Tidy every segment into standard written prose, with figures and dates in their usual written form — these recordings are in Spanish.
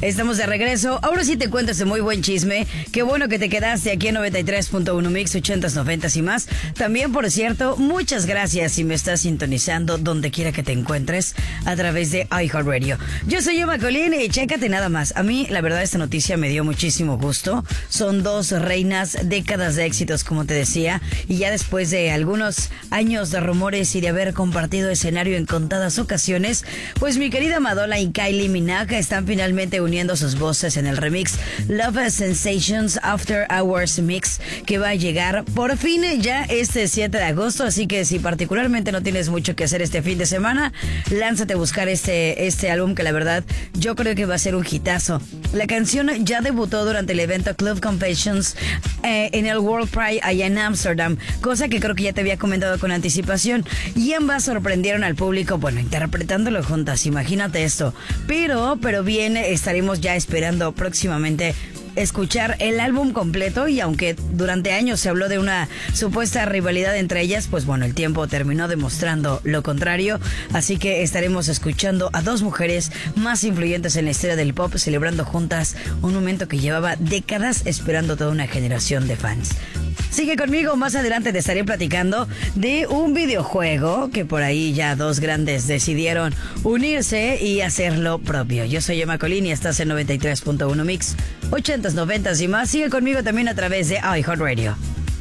Estamos de regreso. Ahora sí te cuento ese muy buen chisme. Qué bueno que te quedaste aquí en 93.1 Mix, 80s, 90s y más. También, por cierto, muchas gracias si me estás sintonizando donde quiera que te encuentres a través de iHeartRadio. Yo soy Emma Colín y chécate nada más. A mí, la verdad, esta noticia me dio muchísimo gusto. Son dos reinas, décadas de éxitos, como te decía. Y ya después de algunos años de rumores y de haber compartido escenario en contadas ocasiones, pues mi querida Madonna y Kylie Minogue están finalmente uniendo sus voces en el remix Love Sensations After Hours Mix, que va a llegar por fin ya este 7 de agosto. Así que si particularmente no tienes mucho que hacer este fin de semana, lánzate a buscar este álbum, que la verdad yo creo que va a ser un hitazo. La canción ya debutó durante el evento Club Confessions en el World Pride allá en Amsterdam, cosa que creo que ya te había comentado con anticipación, y ambas sorprendieron al público, bueno, interpretándolo juntas, imagínate esto. Pero bien, estaremos ya esperando próximamente escuchar el álbum completo, y aunque durante años se habló de una supuesta rivalidad entre ellas, pues bueno, el tiempo terminó demostrando lo contrario, así que estaremos escuchando a dos mujeres más influyentes en la historia del pop celebrando juntas un momento que llevaba décadas esperando toda una generación de fans. Sigue conmigo, más adelante te estaré platicando de un videojuego que por ahí ya dos grandes decidieron unirse y hacer lo propio. Yo soy Emma Colín y estás en 93.1 Mix, 80s, 90s y más. Sigue conmigo también a través de iHeartRadio.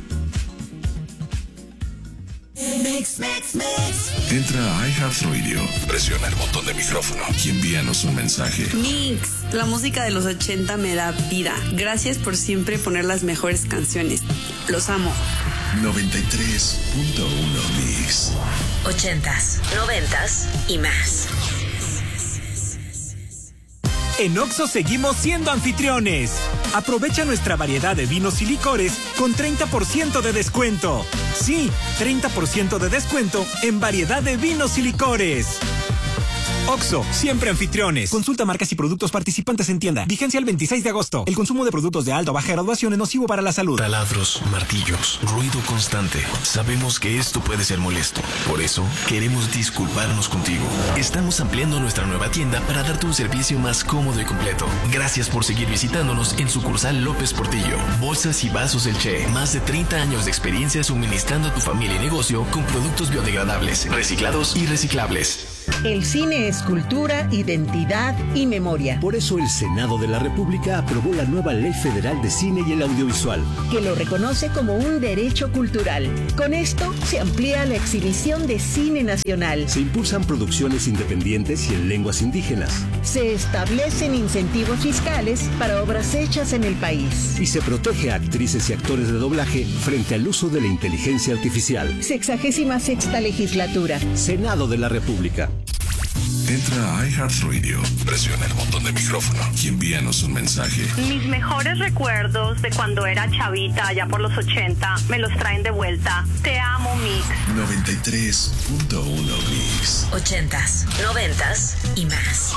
Entra a iHeartRadio, presiona el botón de micrófono y envíanos un mensaje. Mix, la música de los 80 me da vida. Gracias por siempre poner las mejores canciones. Los amo. 93.1 Mix. 80s, 90s y más. En Oxxo seguimos siendo anfitriones. Aprovecha nuestra variedad de vinos y licores con 30% de descuento. Sí, 30% de descuento en variedad de vinos y licores. Oxxo, siempre anfitriones. Consulta marcas y productos participantes en tienda. Vigencia el 26 de agosto. El consumo de productos de alta o baja graduación es nocivo para la salud. Taladros, martillos, ruido constante. Sabemos que esto puede ser molesto. Por eso, queremos disculparnos contigo. Estamos ampliando nuestra nueva tienda para darte un servicio más cómodo y completo. Gracias por seguir visitándonos en sucursal López Portillo. Bolsas y vasos El Che. Más de 30 años de experiencia suministrando a tu familia y negocio con productos biodegradables, reciclados y reciclables. El cine es cultura, identidad y memoria. Por eso el Senado de la República aprobó la nueva Ley Federal de Cine y el Audiovisual, que lo reconoce como un derecho cultural. Con esto se amplía la exhibición de cine nacional. Se impulsan producciones independientes y en lenguas indígenas. Se establecen incentivos fiscales para obras hechas en el país. Y se protege a actrices y actores de doblaje frente al uso de la inteligencia artificial. 66ª legislatura. Senado de la República. Entra a iHeartRadio, presiona el botón de micrófono y envíanos un mensaje. Mis mejores recuerdos de cuando era chavita, allá por los 80, me los traen de vuelta. Te amo, Mix. 93.1 Mix. 80s, 90s y más.